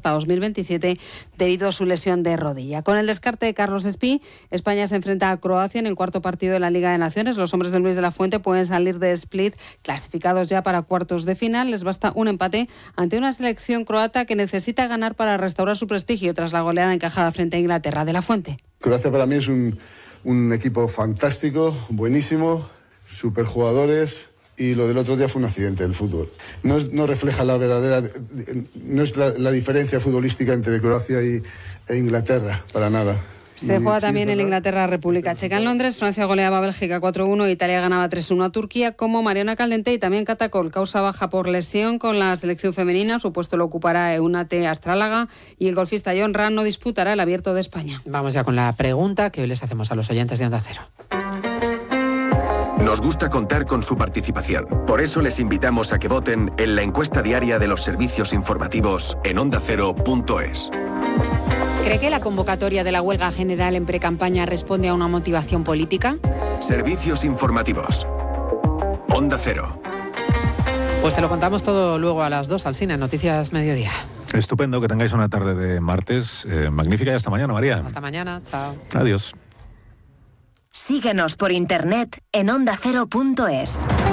hasta 2027 debido a su lesión de rodilla. Con el descarte de Carlos Espí, España se enfrenta a Croacia en el cuarto partido de la Liga de Naciones. Los hombres de Luis de la Fuente pueden salir de Split clasificados ya para cuartos de final. Les basta un empate ante una selección croata que necesita ganar para restaurar su prestigio tras la goleada encajada frente a Inglaterra. De la Fuente. Croacia para mí es un equipo fantástico, buenísimo, superjugadores, y lo del otro día fue un accidente del fútbol. No refleja la verdadera, no es la diferencia futbolística entre Croacia e Inglaterra, para nada. Se juega también en Inglaterra, República Checa. En Londres, Francia goleaba a Bélgica 4-1, Italia ganaba 3-1 a Turquía, como Mariona Caldente y también Catacol, causa baja por lesión con la selección femenina. Su puesto lo ocupará Eunate Astrálaga y el golfista Jon Rahm no disputará el Abierto de España. Vamos ya con la pregunta que hoy les hacemos a los oyentes de Onda Cero. Nos gusta contar con su participación. Por eso les invitamos a que voten en la encuesta diaria de los servicios informativos en ondacero.es. ¿Cree que la convocatoria de la huelga general en precampaña responde a una motivación política? Servicios informativos. Onda Cero. Pues te lo contamos todo luego a las 2 al cine, Noticias Mediodía. Estupendo, que tengáis una tarde de martes magnífica y hasta mañana, María. Hasta mañana, chao. Adiós. Síguenos por internet en ondacero.es.